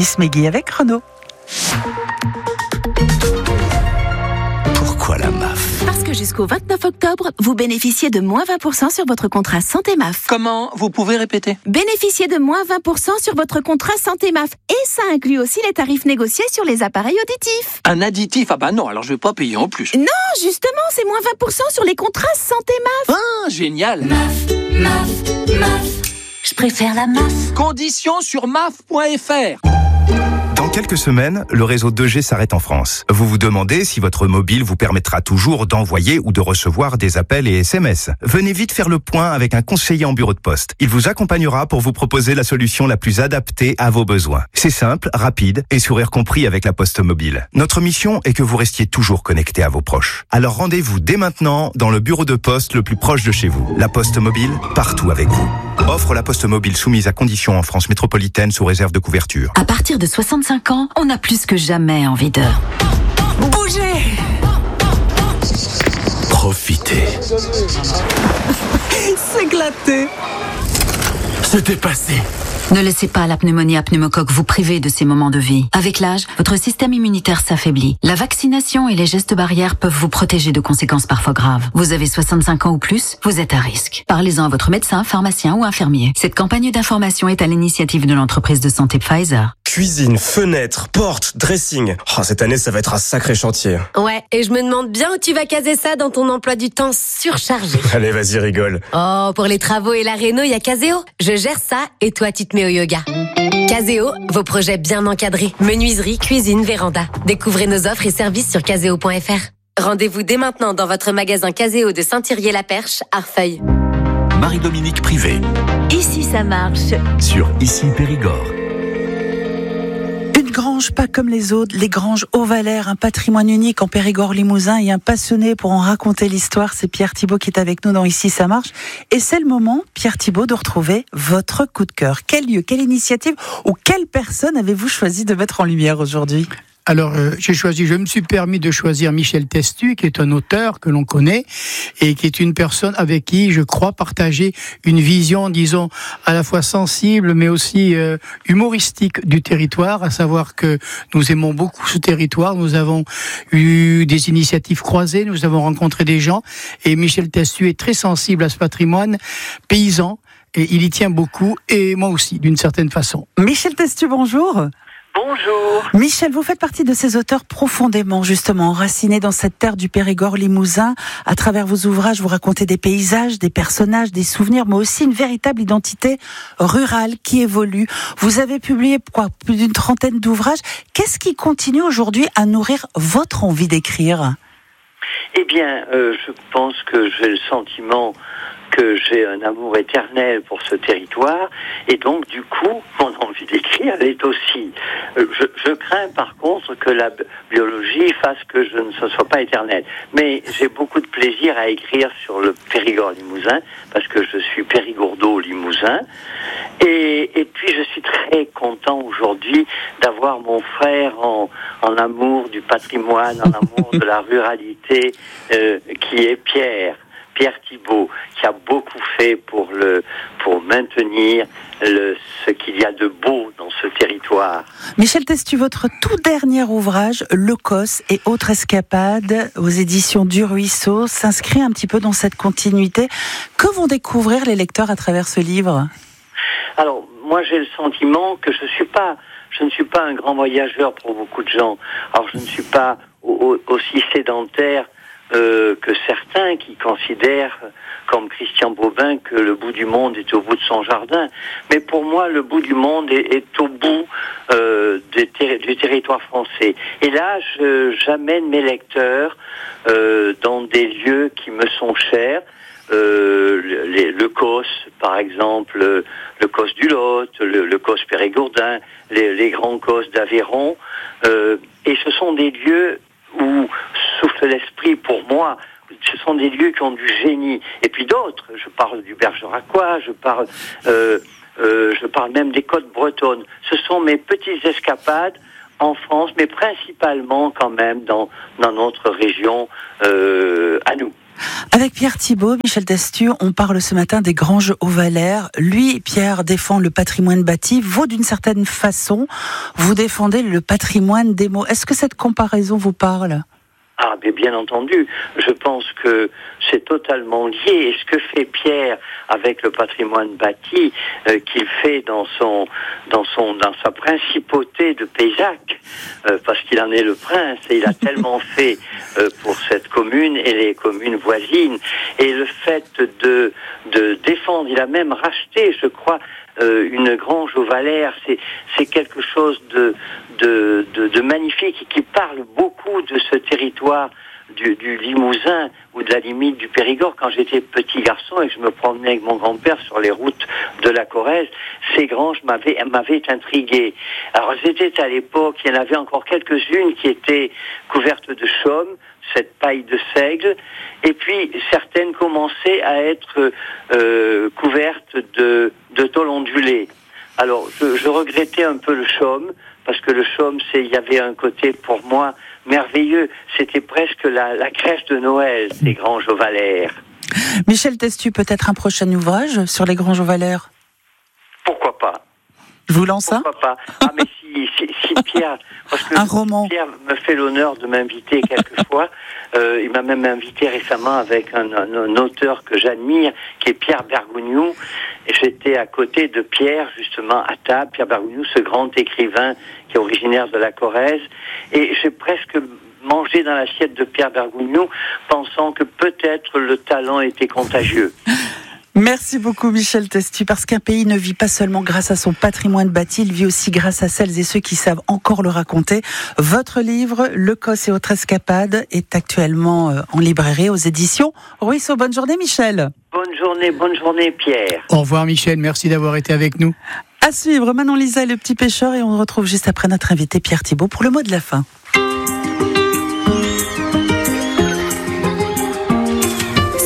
Miss Meggy avec Renaud. Pourquoi la MAF ? Parce que jusqu'au 29 octobre, vous bénéficiez de moins 20% sur votre contrat Santé MAF. Comment ? Vous pouvez répéter ? Bénéficiez de moins 20% sur votre contrat Santé MAF. Et ça inclut aussi les tarifs négociés sur les appareils auditifs. Un additif ? Ah bah non, alors je vais pas payer en plus. Non, justement, c'est moins 20% sur les contrats Santé MAF. Ah, génial ! MAF. Je préfère la MAF. Conditions sur maf.fr. Dans quelques semaines, le réseau 2G s'arrête en France. Vous vous demandez si votre mobile vous permettra toujours d'envoyer ou de recevoir des appels et SMS. Venez vite faire le point avec un conseiller en bureau de poste. Il vous accompagnera pour vous proposer la solution la plus adaptée à vos besoins. C'est simple, rapide et sourire compris avec la Poste Mobile. Notre mission est que vous restiez toujours connecté à vos proches. Alors rendez-vous dès maintenant dans le bureau de poste le plus proche de chez vous. La Poste Mobile, partout avec vous. Offre la Poste Mobile soumise à conditions en France métropolitaine sous réserve de couverture. À partir de 65 ans, on a plus que jamais envie de bouger. Profitez. S'éclater. C'était passé. Ne laissez pas la pneumonie à pneumocoque vous priver de ces moments de vie. Avec l'âge, votre système immunitaire s'affaiblit. La vaccination et les gestes barrières peuvent vous protéger de conséquences parfois graves. Vous avez 65 ans ou plus, vous êtes à risque. Parlez-en à votre médecin, pharmacien ou infirmier. Cette campagne d'information est à l'initiative de l'entreprise de santé Pfizer. Cuisine, fenêtre, porte, dressing. Oh, cette année, ça va être un sacré chantier. Ouais, et je me demande bien où tu vas caser ça dans ton emploi du temps surchargé. Allez, vas-y, rigole. Oh, pour les travaux et la réno, il y a Caseo. Je gère ça et toi, tu te mets au yoga. Caseo, vos projets bien encadrés. Menuiserie, cuisine, véranda. Découvrez nos offres et services sur caseo.fr. Rendez-vous dès maintenant dans votre magasin Caseo de Saint-Thirier-la-Perche, Arfeuil. Marie-Dominique Privé. Ici, ça marche. Sur Ici Périgord. Une grange pas comme les autres, les granges Haut-Valère, un patrimoine unique en Périgord-Limousin et un passionné pour en raconter l'histoire, c'est Pierre Thibault qui est avec nous dans Ici ça marche. Et c'est le moment, Pierre Thibault, de retrouver votre coup de cœur. Quel lieu, quelle initiative ou quelle personne avez-vous choisi de mettre en lumière aujourd'hui ? Alors, je me suis permis de choisir Michel Testu, qui est un auteur que l'on connaît et qui est une personne avec qui, je crois, partager une vision, disons, à la fois sensible, mais aussi humoristique du territoire, à savoir que nous aimons beaucoup ce territoire, nous avons eu des initiatives croisées, nous avons rencontré des gens, et Michel Testu est très sensible à ce patrimoine paysan, et il y tient beaucoup, et moi aussi, d'une certaine façon. Michel Testu, bonjour. Bonjour. Michel, vous faites partie de ces auteurs profondément, justement, enracinés dans cette terre du Périgord limousin. À travers vos ouvrages, vous racontez des paysages, des personnages, des souvenirs, mais aussi une véritable identité rurale qui évolue. Vous avez publié plus d'une trentaine d'ouvrages. Qu'est-ce qui continue aujourd'hui à nourrir votre envie d'écrire ? Eh bien, je pense que j'ai le sentiment que j'ai un amour éternel pour ce territoire, et donc du coup, mon envie d'écrire, elle est aussi. Je crains par contre que la biologie fasse que je ne sois pas éternel. Mais j'ai beaucoup de plaisir à écrire sur le Périgord limousin, parce que je suis périgourdo-limousin, et puis je suis très content aujourd'hui d'avoir mon frère en amour du patrimoine, en amour de la ruralité, qui est Pierre Thibault, qui a beaucoup fait pour maintenir ce qu'il y a de beau dans ce territoire. Michel Testu, votre tout dernier ouvrage, Le Cos et autres escapades, aux éditions du Ruisseau, s'inscrit un petit peu dans cette continuité. Que vont découvrir les lecteurs à travers ce livre ? Alors, moi j'ai le sentiment que je ne suis pas un grand voyageur pour beaucoup de gens. Alors je ne suis pas aussi sédentaire que certains qui considèrent, comme Christian Bobin, que le bout du monde est au bout de son jardin. Mais pour moi, le bout du monde est au bout du territoire français. Et là, j'amène mes lecteurs dans des lieux qui me sont chers. Le Cos, par exemple, le Cos du Lot, le Cos périgourdin, les grands Cos d'Aveyron. Et ce sont des lieux où souffle l'esprit pour moi. Ce sont des lieux qui ont du génie. Et puis d'autres, je parle du Bergeracois, je parle même des côtes bretonnes. Ce sont mes petites escapades en France, mais principalement quand même dans notre région à nous. Avec Pierre Thibault, Michel Testu, on parle ce matin des Granges aux Valères. Lui, Pierre, défend le patrimoine bâti. Vous, d'une certaine façon, vous défendez le patrimoine des mots. Est-ce que cette comparaison vous parle ? Ah, mais bien entendu, je pense que c'est totalement lié. Et ce que fait Pierre avec le patrimoine bâti, qu'il fait dans sa principauté de Paysac, parce qu'il en est le prince, et il a tellement fait pour cette commune et les communes voisines. Et le fait de défendre, il a même racheté, je crois, une grange aux Valères, c'est quelque chose de magnifique qui parle beaucoup de ce territoire du Limousin ou de la limite du Périgord. Quand j'étais petit garçon et que je me promenais avec mon grand-père sur les routes de la Corrèze, ces granges m'avaient intrigué. Alors c'était à l'époque, il y en avait encore quelques-unes qui étaient couvertes de chaume, cette paille de seigle, et puis certaines commençaient à être couvertes de tôle ondulée. Alors je regrettais un peu le chaume, parce que le chaume, il y avait un côté pour moi merveilleux. C'était presque la crèche de Noël, ces Granges aux Valères. Michel Testu, peut-être un prochain ouvrage sur les Granges aux Valères ? Pourquoi pas ? Je vous lance ça ? Pourquoi pas ? Ah, mais si Pierre, parce que un roman. Pierre me fait l'honneur de m'inviter quelquefois. Il m'a même invité récemment avec un auteur que j'admire, qui est Pierre Bergogneau. Et j'étais à côté de Pierre, justement, à table. Pierre Bergogneau, ce grand écrivain qui est originaire de la Corrèze. Et j'ai presque mangé dans l'assiette de Pierre Bergogneau, pensant que peut-être le talent était contagieux. Merci beaucoup Michel Testu, parce qu'un pays ne vit pas seulement grâce à son patrimoine bâti, il vit aussi grâce à celles et ceux qui savent encore le raconter. Votre livre, Le Cos et autres escapades, est actuellement en librairie aux éditions Ruisseau. Bonne journée Michel. Bonne journée Pierre. Au revoir Michel, merci d'avoir été avec nous. À suivre, Manon Lisa et le petit pêcheur, et on retrouve juste après notre invité Pierre Thibault pour le mot de la fin.